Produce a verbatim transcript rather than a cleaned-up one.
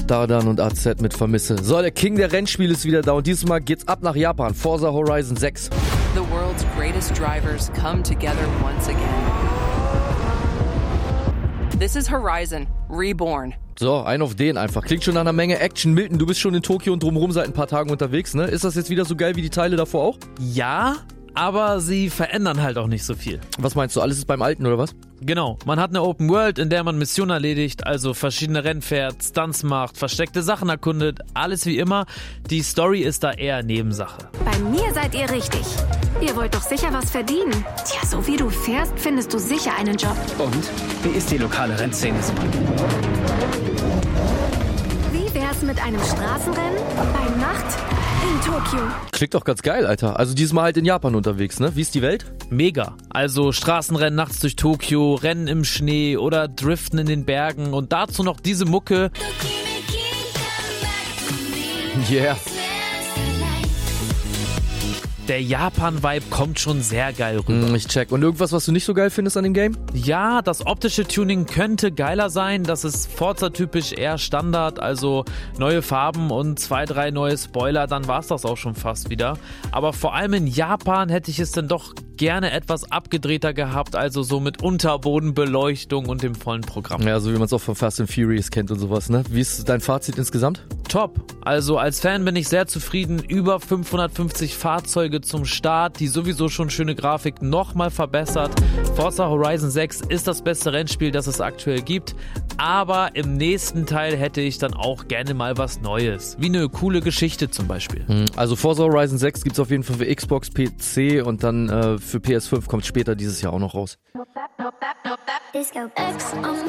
Dardan und A Z mit Vermisse. So, der King der Rennspiele ist wieder da und dieses Mal geht's ab nach Japan. Forza Horizon sechs. The world's greatest drivers come together once again. This is Horizon Reborn. So, ein auf den einfach. Klingt schon nach einer Menge Action. Milton, du bist schon in Tokio und drumherum seit ein paar Tagen unterwegs, ne? Ist das jetzt wieder so geil wie die Teile davor auch? Ja, aber sie verändern halt auch nicht so viel. Was meinst du, alles ist beim Alten oder was? Genau, man hat eine Open World, in der man Missionen erledigt, also verschiedene Rennen fährt, Stunts macht, versteckte Sachen erkundet, alles wie immer. Die Story ist da eher Nebensache. Bei mir seid ihr richtig. Ihr wollt doch sicher was verdienen. Tja, so wie du fährst, findest du sicher einen Job. Und? Wie ist die lokale Rennszene so? Wie wär's mit einem Straßenrennen bei Nacht in Tokio? Klingt doch ganz geil, Alter. Also diesmal halt in Japan unterwegs, ne? Wie ist die Welt? Mega. Also Straßenrennen nachts durch Tokio, Rennen im Schnee oder Driften in den Bergen und dazu noch diese Mucke. Yeah. Der Japan-Vibe kommt schon sehr geil rüber. Hm, ich check. Und irgendwas, was du nicht so geil findest an dem Game? Ja, das optische Tuning könnte geiler sein. Das ist Forza-typisch eher Standard, also neue Farben und zwei, drei neue Spoiler, dann war's das auch schon fast wieder. Aber vor allem in Japan hätte ich es dann doch gerne etwas abgedrehter gehabt, also so mit Unterbodenbeleuchtung und dem vollen Programm. Ja, so wie man es auch von Fast and Furious kennt und sowas, ne? Wie ist dein Fazit insgesamt? Top. Also als Fan bin ich sehr zufrieden. Über fünfhundertfünfzig Fahrzeuge zum Start, die sowieso schon schöne Grafik nochmal verbessert. Forza Horizon sechs ist das beste Rennspiel, das es aktuell gibt. Aber im nächsten Teil hätte ich dann auch gerne mal was Neues. Wie eine coole Geschichte zum Beispiel. Also Forza Horizon sechs gibt's auf jeden Fall für Xbox, P C und dann äh, für P S fünf kommt später dieses Jahr auch noch raus. Disco X.